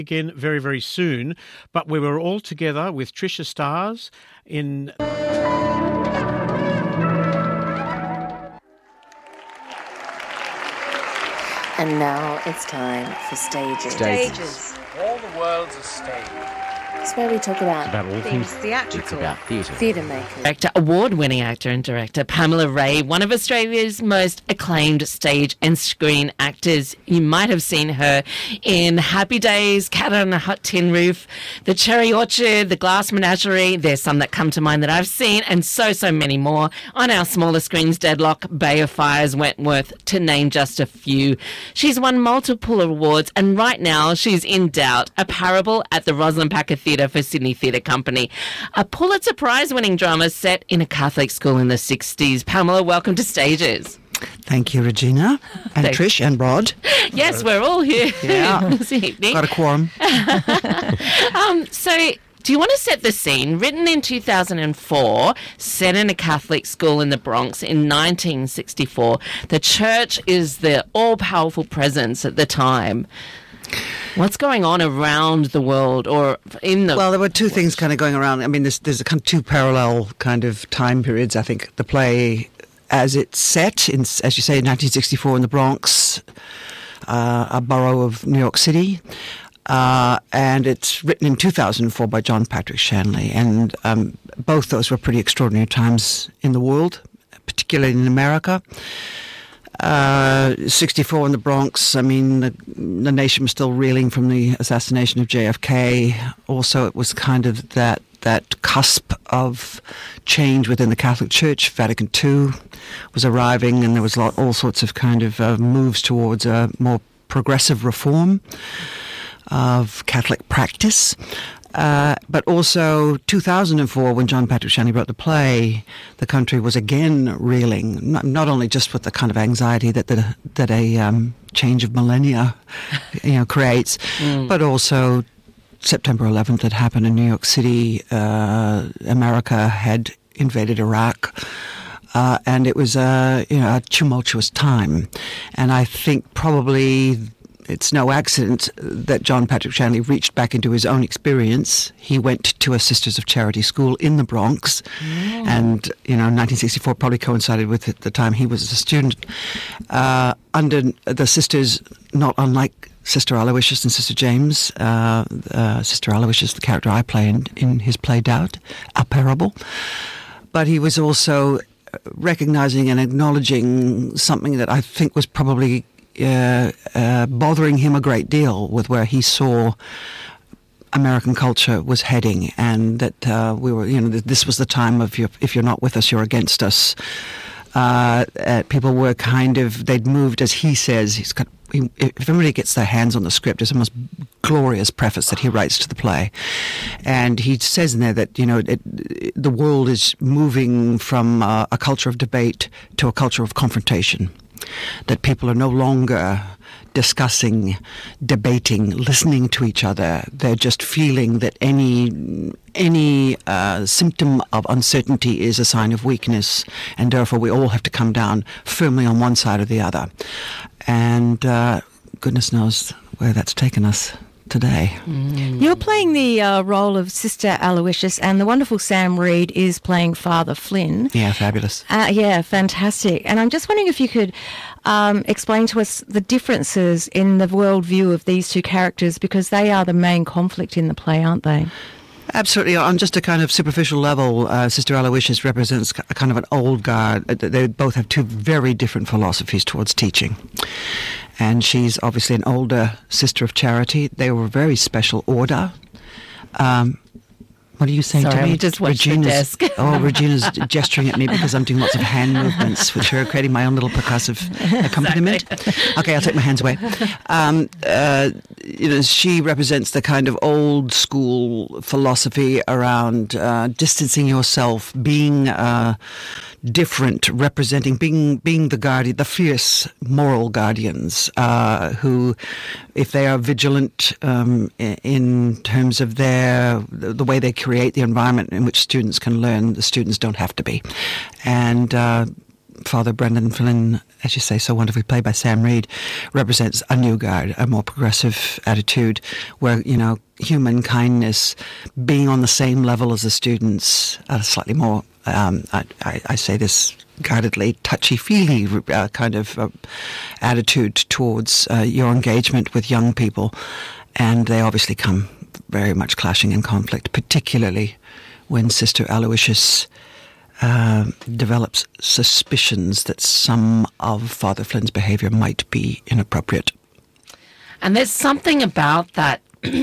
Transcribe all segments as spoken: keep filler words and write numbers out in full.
again very, very soon. But we were all together with Trisha Stars in... And now it's time for Stages. Stages. All the world's a stage. It's where we talk about, about all Things things theatrical. It's about theatre. theatre makers. Director, award-winning actor and director Pamela Ray, one of Australia's most acclaimed stage and screen actors. You might have seen her in Happy Days, Cat on a Hot Tin Roof, The Cherry Orchard, The Glass Menagerie. There's some that come to mind that I've seen, and so, so many more. On our smaller screens, Deadlock, Bay of Fires, Wentworth, to name just a few. She's won multiple awards, and right now she's in Doubt, a parable at the Rosalind Packer Theatre for Sydney Theatre Company. A Pulitzer Prize-winning drama set in a Catholic school in the sixties. Pamela, welcome to Stages. Thank you, Regina, and Thanks. Trish, and Rod. Yes, we're all here Yeah. this evening. Got a quorum. Um, so, do you want to set the scene? Written in two thousand four, set in a Catholic school in the Bronx in nineteen sixty-four. The church is the all-powerful presence at the time. What's going on around the world or in the... Well, there were two things kind of going around. I mean, there's, there's a kind of two parallel kind of time periods. I think the play, as it's set, in, as you say, in nineteen sixty-four in the Bronx, uh, a borough of New York City. Uh, and it's written in two thousand four by John Patrick Shanley. And um, both those were pretty extraordinary times in the world, particularly in America. Uh, sixty-four in the Bronx, I mean, the, the nation was still reeling from the assassination of J F K. Also, it was kind of that that cusp of change within the Catholic Church. Vatican Two was arriving, and there was a lot, all sorts of kind of uh, moves towards a more progressive reform of Catholic practice. Uh, but also two thousand four, when John Patrick Shanley wrote the play, the country was again reeling, not, not only just with the kind of anxiety that the, that a um, change of millennia, you know, creates, mm. but also September eleventh had happened in New York City. Uh, America had invaded Iraq. Uh, and it was a, you know, a tumultuous time. And I think probably it's no accident that John Patrick Shanley reached back into his own experience. He went to a Sisters of Charity school in the Bronx. Mm. And, you know, nineteen sixty-four probably coincided with the time he was a student. Uh, under the sisters, not unlike Sister Aloysius and Sister James. Uh, uh, Sister Aloysius, the character I play in, in his play Doubt, a parable. But he was also recognizing and acknowledging something that I think was probably uh, uh, bothering him a great deal, with where he saw American culture was heading, and that uh, we were, you know, this was the time of, you're, if you're not with us, you're against us. Uh, uh, people were kind of, they'd moved, as he says, he's got, he, if everybody gets their hands on the script, it's a most glorious preface that he writes to the play. And he says in there that, you know, it, it, the world is moving from uh, a culture of debate to a culture of confrontation. That people are no longer discussing, debating, listening to each other. They're just feeling that any any uh, symptom of uncertainty is a sign of weakness, and therefore we all have to come down firmly on one side or the other. And uh, goodness knows where that's taken us today. Mm. You're playing the uh, role of Sister Aloysius, and the wonderful Sam Reid is playing Father Flynn. Yeah, fabulous. Uh, yeah, fantastic. And I'm just wondering if you could um, explain to us the differences in the worldview of these two characters, because they are the main conflict in the play, aren't they? Absolutely. On just a kind of superficial level, uh, Sister Aloysius represents a kind of an old guard. They both have two very different philosophies towards teaching. And she's obviously an older Sister of Charity. They were a very special order. Um, what are you saying Sorry, to me? I just watched the desk. Oh, Regina's gesturing at me because I'm doing lots of hand movements, which are creating my own little percussive accompaniment. Exactly. Okay, I'll take my hands away. Um, uh, you know, she represents the kind of old school philosophy around uh, distancing yourself, being uh, different, representing, being being the guardian, the fierce moral guardians uh, who, if they are vigilant um, in, in terms of their the, the way they create the environment in which students can learn, the students don't have to be. And uh, Father Brendan Flynn, as you say, so wonderfully played by Sam Reid, represents a new guard, a more progressive attitude where, you know, human kindness, being on the same level as the students, a slightly more, um, I, I, I say this guardedly, touchy-feely uh, kind of uh, attitude towards uh, your engagement with young people. And they obviously come very much clashing in conflict, particularly when Sister Aloysius uh, develops suspicions that some of Father Flynn's behaviour might be inappropriate. And there's something about that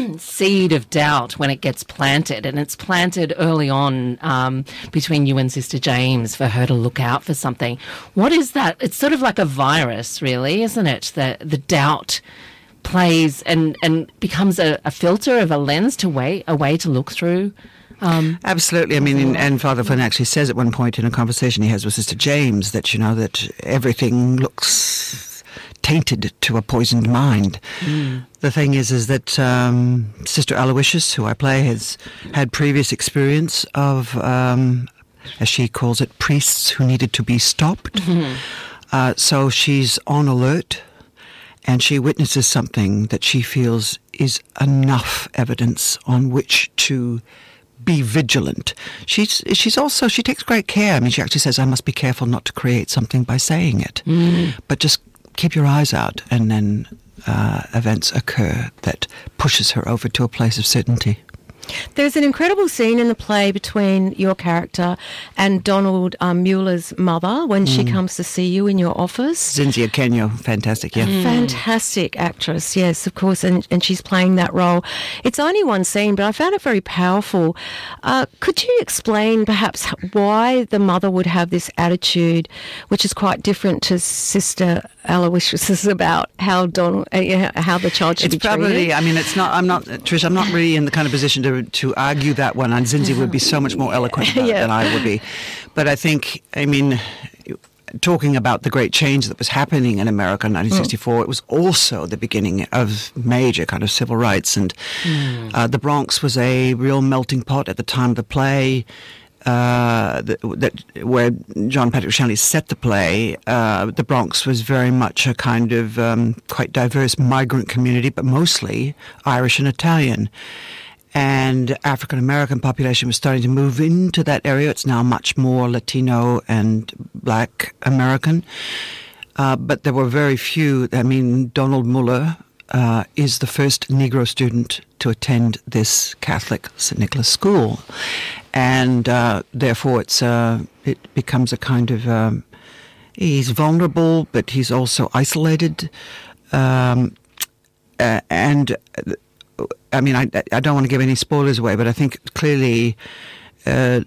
seed of doubt when it gets planted, and it's planted early on um, between you and Sister James for her to look out for something. What is that? It's sort of like a virus, really, isn't it? The the doubt plays and, and becomes a, a filter of a lens to way a way to look through. Um, Absolutely. I mean, and Father Flynn actually says at one point in a conversation he has with Sister James that, you know, that everything looks tainted to a poisoned mind. Mm. The thing is, is that um, Sister Aloysius, who I play, has had previous experience of, um, as she calls it, priests who needed to be stopped. Mm-hmm. Uh, so she's on alert, and she witnesses something that she feels is enough evidence on which to be vigilant. She's she's also, she takes great care. I mean, she actually says, I must be careful not to create something by saying it. Mm. But just keep your eyes out, and then uh, events occur that pushes her over to a place of certainty. There's an incredible scene in the play between your character and Donald um, Mueller's mother when mm. she comes to see you in your office. Zinzia Kenyo, fantastic, yeah. Mm. Fantastic actress, yes, of course, and, and she's playing that role. It's only one scene, but I found it very powerful. Uh, could you explain perhaps why the mother would have this attitude, which is quite different to Sister Aloysius, about how Donald, uh, how the child should it's be treated? It's probably, I mean, it's not, I'm not, Trish, I'm not really in the kind of position to to argue that one, and Zinzi would be so much more eloquent about yeah. it than I would be. But I think, I mean, talking about the great change that was happening in America in nineteen sixty-four, mm. it was also the beginning of major kind of civil rights, and mm. uh, the Bronx was a real melting pot at the time of the play. Uh, that, that where John Patrick Shanley set the play, uh, the Bronx was very much a kind of um, quite diverse migrant community, but mostly Irish and Italian. And African-American population was starting to move into that area. It's now much more Latino and Black American. Uh, but there were very few. I mean, Donald Mueller uh, is the first Negro student to attend this Catholic Saint Nicholas school. And uh, therefore it's uh, it becomes a kind of... Um, he's vulnerable, but he's also isolated. Um, uh, and... I mean, I, I don't want to give any spoilers away, but I think clearly uh,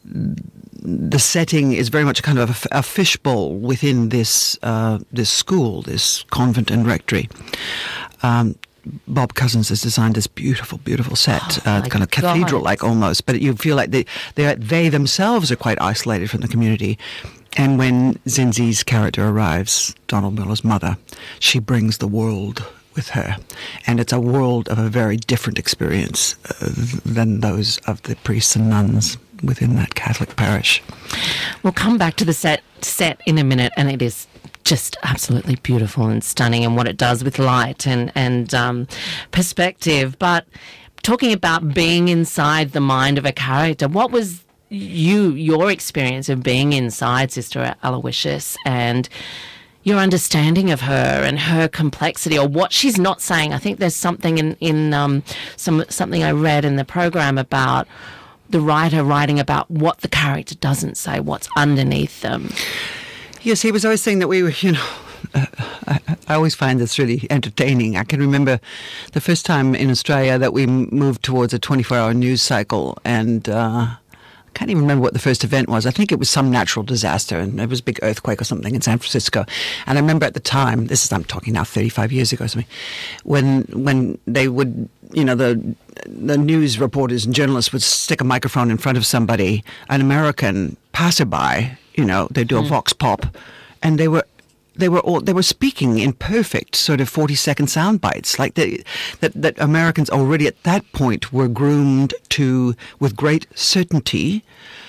the setting is very much kind of a, a fishbowl within this uh, this school, this convent and rectory. Um, Bob Cousins has designed this beautiful, beautiful set, oh, uh, kind of cathedral-like almost, but you feel like they, they they themselves are quite isolated from the community. And when Zinzi's character arrives, Donald Mueller's mother, she brings the world with her, and it's a world of a very different experience uh, than those of the priests and nuns within that Catholic parish. We'll come back to the set set in a minute, and it is just absolutely beautiful and stunning, and what it does with light and and um, perspective. But talking about being inside the mind of a character, what was you your experience of being inside Sister Aloysius and your understanding of her and her complexity, or what she's not saying? I think there's something in, in um, some something I read in the program about the writer writing about what the character doesn't say, what's underneath them. Yes, he was always saying that we were, you know, uh, I, I always find this really entertaining. I can remember the first time in Australia that we moved towards a twenty-four hour news cycle, and uh, I can't even remember what the first event was. I think it was some natural disaster, and it was a big earthquake or something in San Francisco. And I remember at the time, this is, I'm talking now thirty-five years ago or something, when when they would, you know, the the news reporters and journalists would stick a microphone in front of somebody, an American passerby, you know, they'd do a mm. vox pop, and they were They were all they were speaking in perfect sort of forty second sound bites, like they, that that Americans already at that point were groomed to, with great certainty,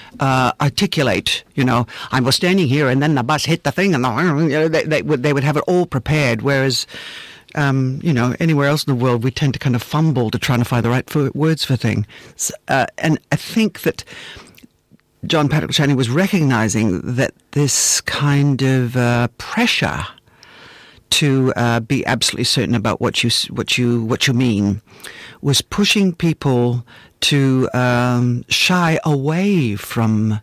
uh, articulate. You know, I was standing here, and then the bus hit the thing, and the, you know, they, they would they would have it all prepared. Whereas, um, you know, anywhere else in the world, we tend to kind of fumble to try to find the right f- words for things. Uh, and I think that John Patrick Shanley was recognizing that this kind of uh, pressure to uh, be absolutely certain about what you what you what you mean was pushing people to um, shy away from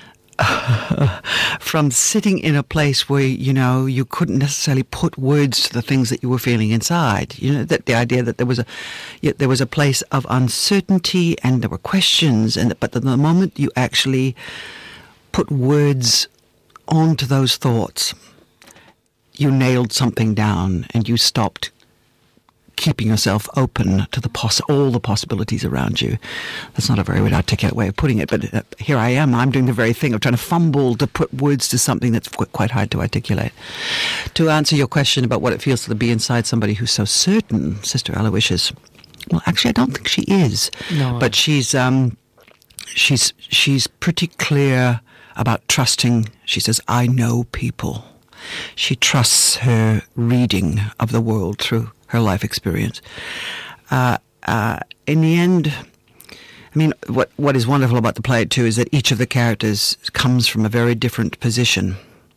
uh, from sitting in a place where, you know, you couldn't necessarily put words to the things that you were feeling inside. You know, that the idea that there was a yet there was a place of uncertainty and there were questions, and but the moment you actually put words onto those thoughts, you nailed something down and you stopped keeping yourself open to the poss- all the possibilities around you. That's not a very articulate way of putting it, but uh, here I am. I'm doing the very thing of trying to fumble to put words to something that's qu- quite hard to articulate. To answer your question about what it feels to be inside somebody who's so certain, Sister Aloysius, well, actually, I don't think she is. No. But she's um, she's she's pretty clear about trusting. She says, "I know people." She trusts her reading of the world through her life experience. Uh, uh, in the end, I mean, what what is wonderful about the play too is that each of the characters comes from a very different position,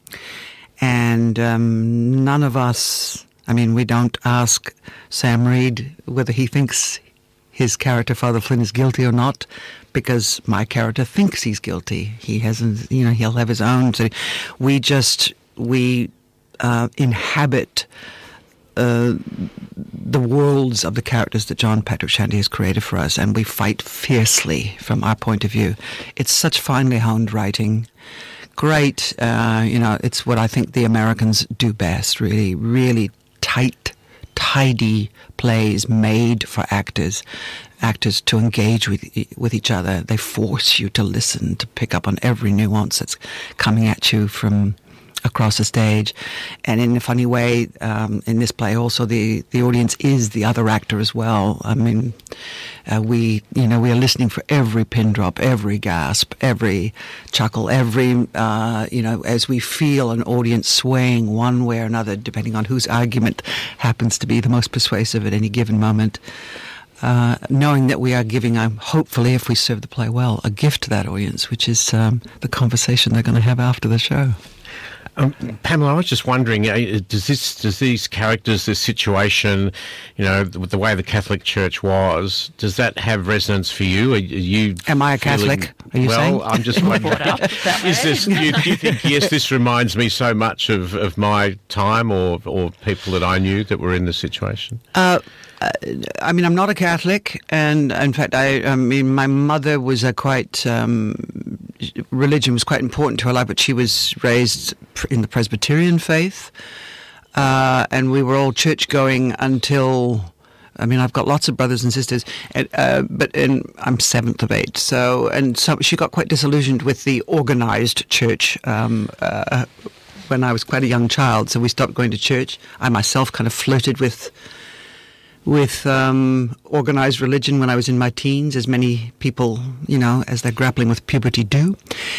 and um, none of us. I mean, we don't ask Sam Reed whether he thinks his character Father Flynn is guilty or not, because my character thinks he's guilty. He hasn't, you know, he'll have his own. So we just we uh, inhabit Uh, the worlds of the characters that John Patrick Shanley has created for us, and we fight fiercely from our point of view. It's such finely honed writing. Great, uh, you know, it's what I think the Americans do best, really, really tight, tidy plays made for actors, actors to engage with with each other. They force you to listen, to pick up on every nuance that's coming at you from across the stage. And in a funny way, um, in this play also, the, the audience is the other actor as well. I mean, uh, we, you know, we are listening for every pin drop, every gasp, every chuckle, every, uh, you know, as we feel an audience swaying one way or another, depending on whose argument happens to be the most persuasive at any given moment. Uh, knowing that we are giving, um, hopefully, if we serve the play well, a gift to that audience, which is um, the conversation they're going to have after the show. Um, Pamela, I was just wondering, uh, does this, does these characters, this situation, you know, with the way the Catholic Church was, does that have resonance for you? Are, are you? Am I a feeling, Catholic? Are you well, saying? Well, I'm just wondering. Is this? Do you, do you think? Yes, this reminds me so much of, of my time, or or people that I knew that were in this situation. Uh, I mean, I'm not a Catholic, and in fact, I, I mean, my mother was a quite, um, religion was quite important to her life, but she was raised in the Presbyterian faith, uh, and we were all church-going until, I mean, I've got lots of brothers and sisters, and, uh, but in, I'm seventh of eight, so, and so she got quite disillusioned with the organized church, um, uh, when I was quite a young child, so we stopped going to church. I myself kind of flirted with with um, organized religion when I was in my teens, as many people, you know, as they're grappling with puberty do.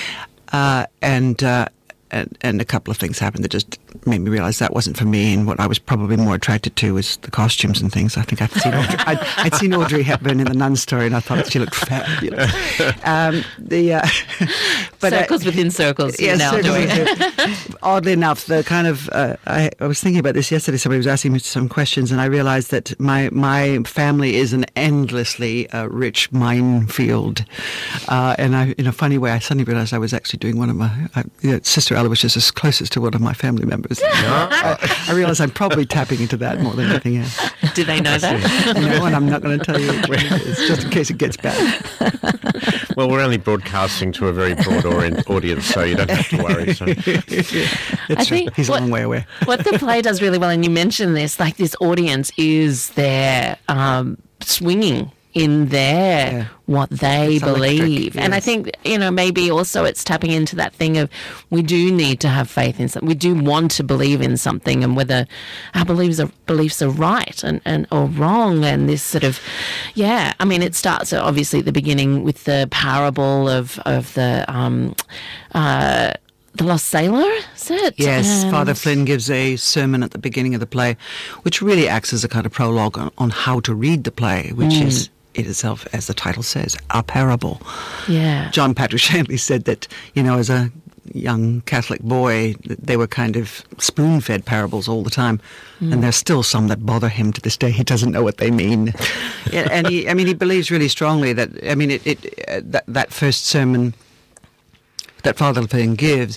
Uh, and, uh, and and a couple of things happened that just made me realize that wasn't for me, and what I was probably more attracted to was the costumes and things. I think I'd seen Audrey, I'd, I'd seen Audrey Hepburn in The Nun Story, and I thought she looked fabulous. Um, the, uh, but circles uh, within circles. Yes, now circles doing. within. Oddly enough, the kind of uh, I, I was thinking about this yesterday. Somebody was asking me some questions, and I realized that my my family is an endlessly uh, rich minefield. Uh, and I, in a funny way, I suddenly realized I was actually doing one of my I, you know, Sister Aloysius is closest to one of my family members. I, I realize I'm probably tapping into that more than anything else. Did they know that? No, and I'm not going to tell you which one it is, just in case it gets bad. Well, we're only broadcasting to a very broad orient audience, so you don't have to worry. So. It's I think He's what, a long way away. What the play does really well, and you mentioned this, like this audience is there um, swinging in their Yeah. what they It's electric, believe. And I yes. think, you know, maybe also it's tapping into that thing of we do need to have faith in something. We do want to believe in something, and whether our beliefs are beliefs are right and, and or wrong, and this sort of yeah. I mean, it starts obviously at the beginning with the parable of of the um uh the Lost Sailor, is it? Yes, And- Father Flynn gives a sermon at the beginning of the play, which really acts as a kind of prologue on, on how to read the play, which Mm. is in itself, as the title says, a parable. Yeah. John Patrick Shanley said that, you know, as a young Catholic boy, that they were kind of spoon-fed parables all the time, and there's still some that bother him to this day. He doesn't know what they mean. Yeah, and he, I mean, he believes really strongly that, I mean, it, it uh, that, that first sermon that Father Flynn gives,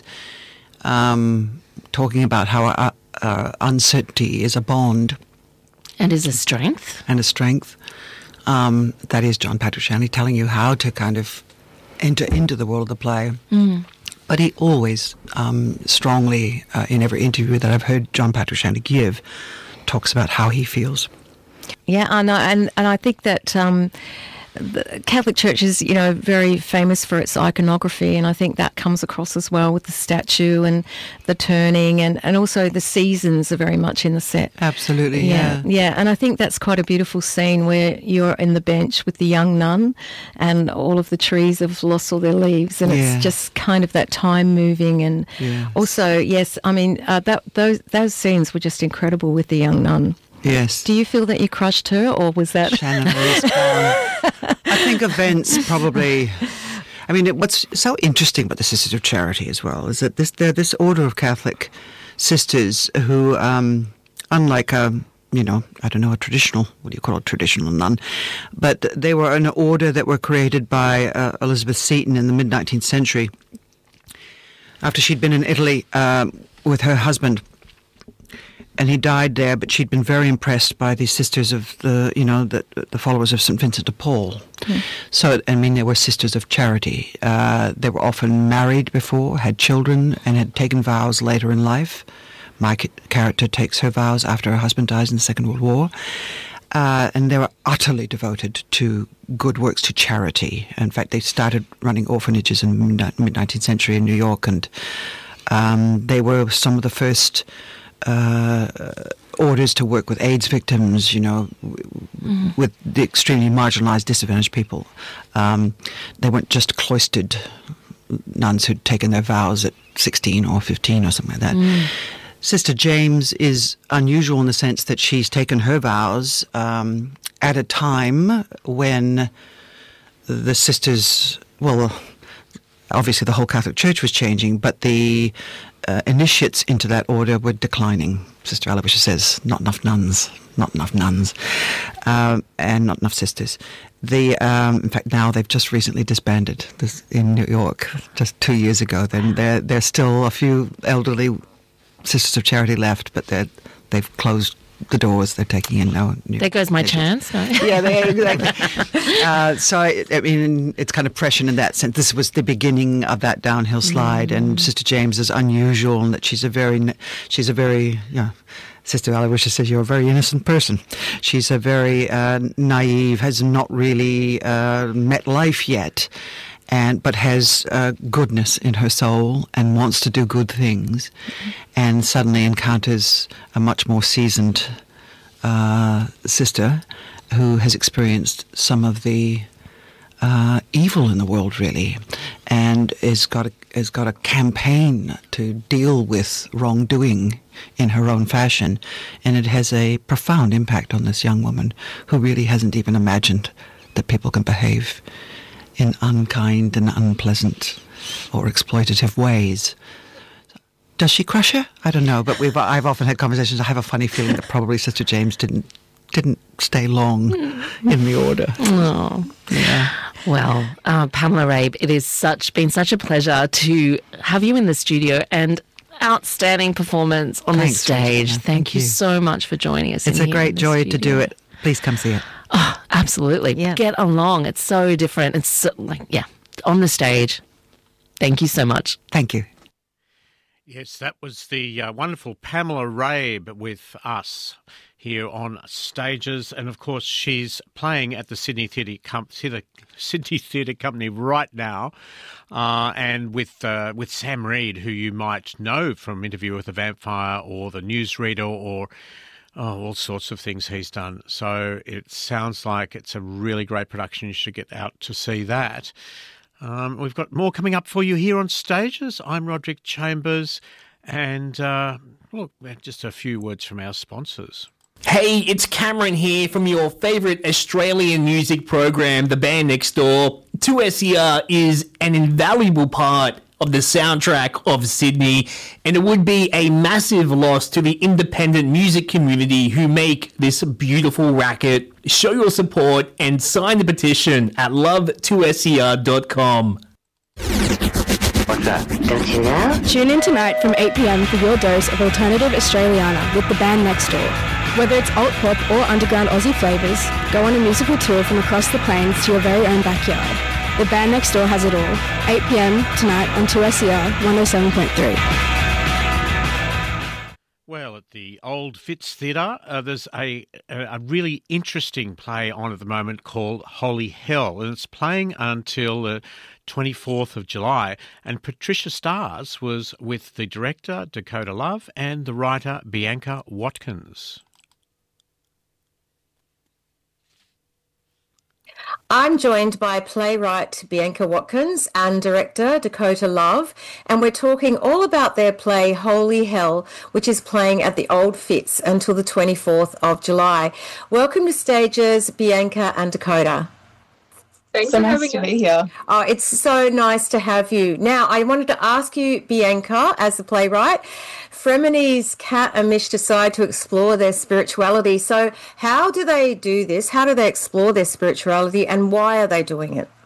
um, talking about how uh, uh, uncertainty is a bond And is a strength. and a strength. Um, that is John Patrick Shanley telling you how to kind of enter into the world of the play. Mm. But he always um, strongly, uh, in every interview that I've heard John Patrick Shanley give, talks about how he feels. Yeah, I know, and and I think that um, the Catholic Church is, you know, very famous for its iconography, and I think that comes across as well with the statue and the turning, and, and also the seasons are very much in the set. Absolutely, Yeah, yeah, and I think that's quite a beautiful scene where you're in the bench with the young nun, and all of the trees have lost all their leaves, and Yeah. it's just kind of that time moving, and Yes. also, yes, I mean uh, that those those scenes were just incredible with the young nun. Yes. Do you feel that you crushed her, or was that? Shannon Rose Kwan. I think events probably. I mean, it, what's so interesting about the Sisters of Charity as well is that this they're this order of Catholic sisters who, um, unlike a you know, I don't know, a traditional, what do you call it, traditional nun, but they were an order that were created by uh, Elizabeth Seton in the mid nineteenth century after she'd been in Italy um, with her husband. And he died there, but she'd been very impressed by the sisters of the, you know, the, the followers of Saint Vincent de Paul. Mm. So, I mean, they were sisters of charity. Uh, they were often married before, had children, and had taken vows later in life. My ca- character takes her vows after her husband dies in the Second World War. Uh, and they were utterly devoted to good works, to charity. In fact, they started running orphanages in the mid-nineteenth century in New York, and um, they were some of the first Uh, orders to work with AIDS victims, you know, w- mm. with the extremely marginalised, disadvantaged people. Um, they weren't just cloistered nuns who'd taken their vows at sixteen or fifteen or something like that. Mm. Sister James is unusual in the sense that she's taken her vows um, at a time when the sisters, well, obviously the whole Catholic Church was changing, but the uh, initiates into that order were declining. Sister Aloysia says, not enough nuns, not enough nuns, um, and not enough sisters. The um, in fact, now they've just recently disbanded this in New York, just two years ago. Then there there's still a few elderly Sisters of Charity left, but they're they've closed the doors. They're taking in no new There goes my patients. chance. No? Yeah, they, exactly. uh, so, I, I mean, it's kind of prescient in that sense. This was the beginning of that downhill slide, mm. and Sister James is unusual in that she's a very, she's a very, you know, Sister Aloysia says you're a very innocent person. She's a very uh, naive, has not really uh, met life yet, and but has uh, goodness in her soul and wants to do good things, mm-hmm. and suddenly encounters a much more seasoned uh, sister who has experienced some of the uh, evil in the world, really, and has got a, has got a campaign to deal with wrongdoing in her own fashion, and it has a profound impact on this young woman who really hasn't even imagined that people can behave in unkind and unpleasant or exploitative ways. Does she crush her? I don't know, but we've I've often had conversations. I have a funny feeling that probably Sister James didn't didn't stay long in the order. Oh, yeah. Well, uh, Pamela Rabe, it is such been such a pleasure to have you in the studio, and outstanding performance on Thanks, the stage. Regina. Thank, Thank you you. so much for joining us. It's in a here great in the joy to do studio. it. Please come see it. Oh, absolutely. Yeah. Get along. It's so different. It's so, like, yeah, on the stage. Thank you so much. Thank you. Yes, that was the uh, wonderful Pamela Rabe with us here on Stages. And of course, she's playing at the Sydney Theatre, Com- Theatre, Sydney Theatre Company right now, uh, and with uh, with Sam Reid, who you might know from Interview with a Vampire or The Newsreader or oh, all sorts of things he's done. So it sounds like it's a really great production. You should get out to see that. Um, we've got more coming up for you here on Stages. I'm Roderick Chambers, and uh, look, just a few words from our sponsors. Hey, it's Cameron here from your favourite Australian music program, The Band Next Door. two S E R is an invaluable part of the soundtrack of Sydney, and it would be a massive loss to the independent music community who make this beautiful racket. Show your support and sign the petition at love two S E R dot com. What's that? Don't you know? Tune in tonight from eight p.m. for your dose of alternative Australiana with The Band Next Door. Whether it's alt pop or underground Aussie flavours, go on a musical tour from across the plains to your very own backyard. The Band Next Door has it all. eight p.m. tonight on two S E R one oh seven point three. Well, at the Old Fitz Theatre, uh, there's a, a a really interesting play on at the moment called Holy Hell, and it's playing until the twenty-fourth of July. And Patricia Stars was with the director, Dakota Love, and the writer, Bianca Watkins. I'm joined by playwright Bianca Watkins and director Dakota Love, and we're talking all about their play Holy Hell, which is playing at the Old Fitz until the twenty-fourth of July. Welcome to Stages, Bianca and Dakota. Thanks so for nice having to us. be here. Oh, it's so nice to have you. Now, I wanted to ask you, Bianca, as the playwright, Fremoney's Kat and Mish decide to explore their spirituality. So how do they do this? How do they explore their spirituality, and why are they doing it?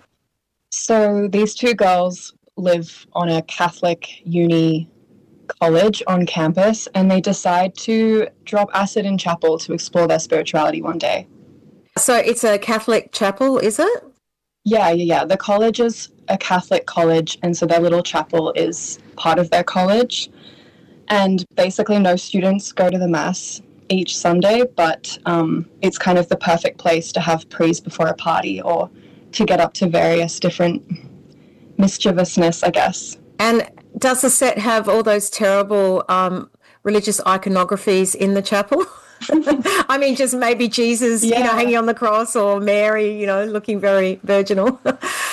So these two girls live on a Catholic uni college on campus, and they decide to drop acid in chapel to explore their spirituality one day. So it's a Catholic chapel, is it? Yeah, yeah, yeah. The college is a Catholic college, and so their little chapel is part of their college. And basically no students go to the Mass each Sunday, but um, it's kind of the perfect place to have prees before a party or to get up to various different mischievousness, I guess. And does the set have all those terrible um, religious iconographies in the chapel? I mean, just maybe Jesus, Yeah. you know, hanging on the cross, or Mary, you know, looking very virginal.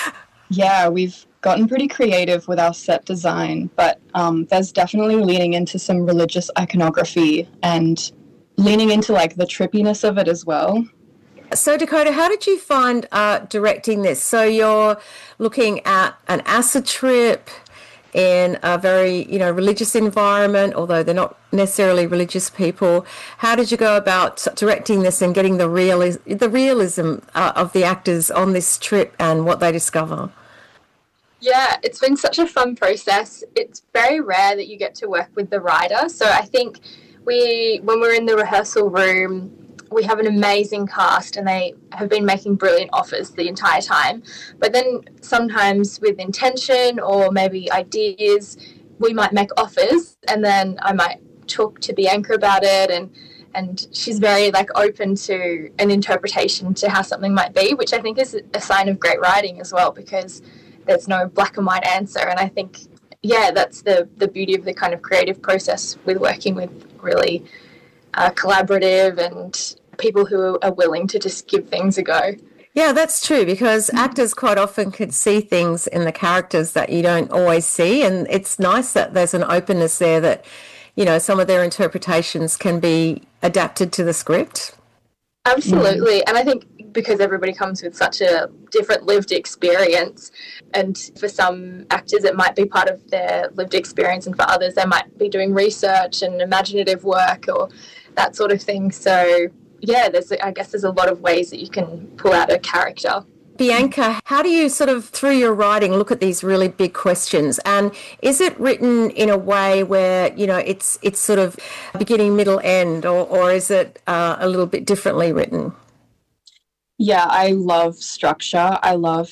Yeah, we've gotten pretty creative with our set design, but um, there's definitely leaning into some religious iconography and leaning into like the trippiness of it as well. So, Dakota, how did you find uh, directing this? So you're looking at an acid trip in a very, you know, religious environment, although they're not necessarily religious people. How did you go about directing this and getting the real the realism uh, of the actors on this trip and what they discover? Yeah, it's been such a fun process. It's very rare that you get to work with the writer. So I think we, when we're in the rehearsal room, we have an amazing cast and they have been making brilliant offers the entire time. But then sometimes with intention or maybe ideas, we might make offers and then I might talk to Bianca about it, and and she's very like open to an interpretation to how something might be, which I think is a sign of great writing as well, because there's no black and white answer. And I think, yeah, that's the, the beauty of the kind of creative process with working with really uh, collaborative and people who are willing to just give things a go. Yeah, that's true, because actors quite often could see things in the characters that you don't always see. And it's nice that there's an openness there that, you know, some of their interpretations can be adapted to the script. Absolutely. And I think because everybody comes with such a different lived experience, and for some actors it might be part of their lived experience, and for others they might be doing research and imaginative work or that sort of thing. So yeah, there's I guess there's a lot of ways that you can pull out a character. Bianca, how do you sort of, through your writing, look at these really big questions? And is it written in a way where, you know, it's it's sort of beginning, middle, end, or, or is it uh, a little bit differently written? Yeah, I love structure. I love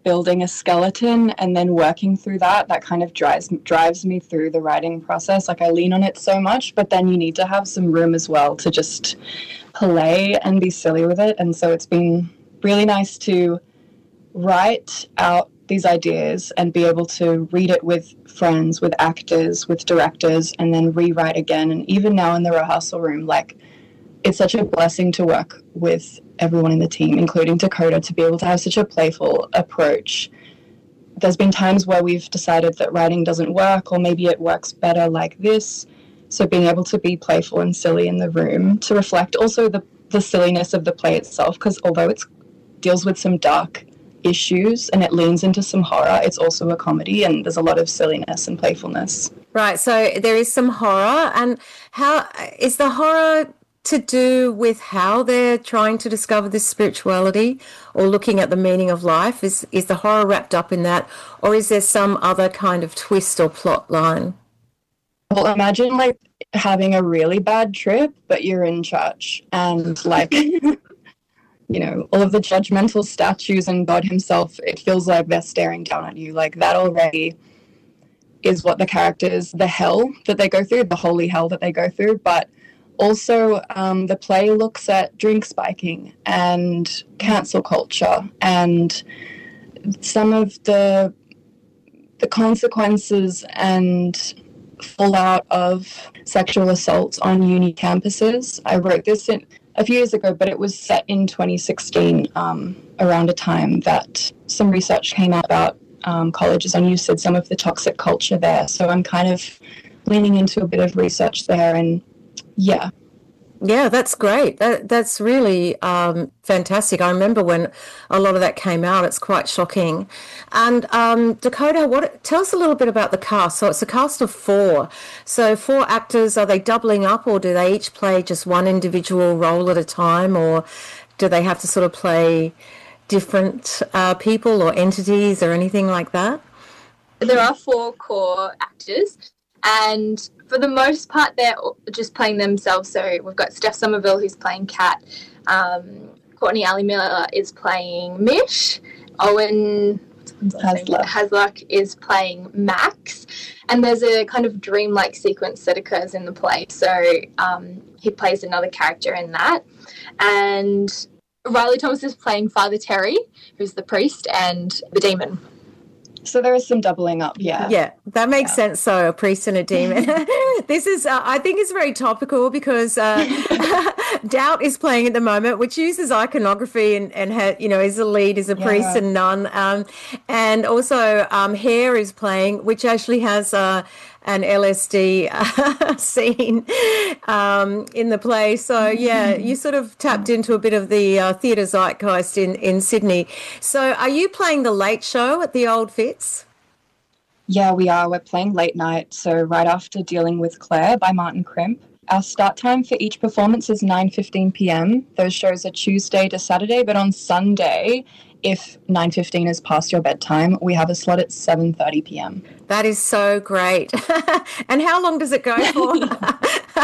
building a skeleton and then working through that, that kind of drives drives me through the writing process. Like I lean on it so much, but then you need to have some room as well to just play and be silly with it. And so it's been really nice to write out these ideas and be able to read it with friends, with actors, with directors, and then rewrite again. And even now in the rehearsal room, like, it's such a blessing to work with everyone in the team, including Dakota, to be able to have such a playful approach. There's been times where we've decided that writing doesn't work, or maybe it works better like this. So being able to be playful and silly in the room to reflect also the, the silliness of the play itself, because although it deals with some dark issues and it leans into some horror, it's also a comedy, and there's a lot of silliness and playfulness. Right, so there is some horror. And how is the horror to do with how they're trying to discover this spirituality or looking at the meaning of life? Is is the horror wrapped up in that, or is there some other kind of twist or plot line? Well, imagine like having a really bad trip, but you're in church, and like you know, all of the judgmental statues and God himself, it feels like they're staring down at you. Like that already is what the characters, the hell that they go through, the holy hell that they go through. But also um, the play looks at drink spiking and cancel culture and some of the the consequences and fallout of sexual assault on uni campuses. I wrote this in a few years ago, but it was set in twenty sixteen, um, around a time that some research came out about um, colleges on U S I D, some of the toxic culture there. So I'm kind of leaning into a bit of research there, and yeah. Yeah, that's great. That, that's really um, fantastic. I remember when a lot of that came out. It's quite shocking. And um, Dakota, what? Tell us a little bit about the cast. So it's a cast of four. So four actors, are they doubling up, or do they each play just one individual role at a time, or do they have to sort of play different uh, people or entities or anything like that? There are four core actors, and for the most part, they're just playing themselves. So we've got Steph Somerville, who's playing Kat. Um, Courtney Ali Miller is playing Mish. Owen Hasluck. Hasluck is playing Max. And there's a kind of dreamlike sequence that occurs in the play. So um, he plays another character in that. And Riley Thomas is playing Father Terry, who's the priest, and the demon. So there is some doubling up, yeah. Yeah, that makes yeah. sense. So a priest and a demon. This is, uh, I think it's very topical because uh, Doubt is playing at the moment, which uses iconography and, and ha- you know, is the lead, is a yeah. priest and nun. Um, and also um, Hair is playing, which actually has uh, an L S D uh, scene um, in the play. So, yeah, you sort of tapped into a bit of the uh, theatre zeitgeist in, in Sydney. So are you playing the late show at the Old Fitz? Yeah, we are. We're playing late night, so right after Dealing with Claire by Martin Crimp. Our start time for each performance is nine fifteen p.m. Those shows are Tuesday to Saturday, but on Sunday, if nine fifteen is past your bedtime, we have a slot at seven thirty p.m. That is so great. And how long does it go for? uh,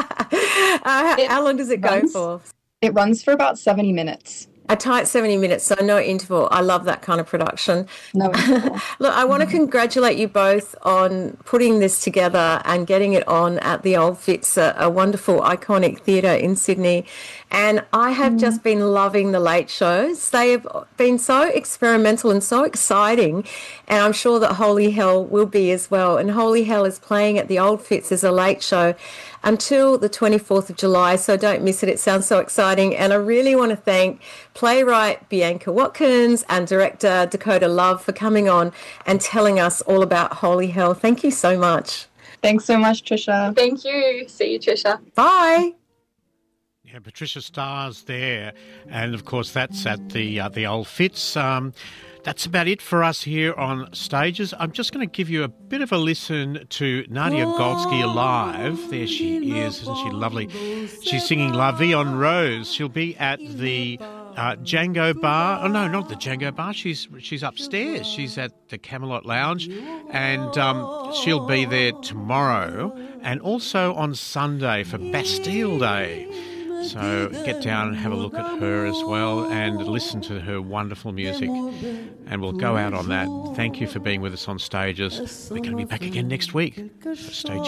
how, it how long does it runs, go for? It runs for about seventy minutes. A tight seventy minutes, so no interval. I love that kind of production. No interval. Look, I want to congratulate you both on putting this together and getting it on at the Old Fitz, a, a wonderful, iconic theatre in Sydney. And I have mm. just been loving the late shows. They have been so experimental and so exciting, and I'm sure that Holy Hell will be as well. And Holy Hell is playing at the Old Fitz as a late show until the twenty-fourth of July, so don't miss it. It sounds so exciting. And I really want to thank playwright Bianca Watkins and director Dakota Love for coming on and telling us all about Holy Hell. Thank you so much. Thanks so much, Trisha. Thank you. See you, Trisha. Bye. Yeah, Patricia Starr's there, and of course that's at the uh, the Old Fitz. Um, That's about it for us here on Stages. I'm just going to give you a bit of a listen to Nadia Goldsky live. There she is. Isn't she lovely? She's singing La Vie en Rose. She'll be at the uh, Django Bar. Oh, no, not the Django Bar. She's she's upstairs. She's at the Camelot Lounge. And um, she'll be there tomorrow and also on Sunday for Bastille Day. So get down and have a look at her as well and listen to her wonderful music. And we'll go out on that. Thank you for being with us on Stages. We're going to be back again next week. So stay tuned.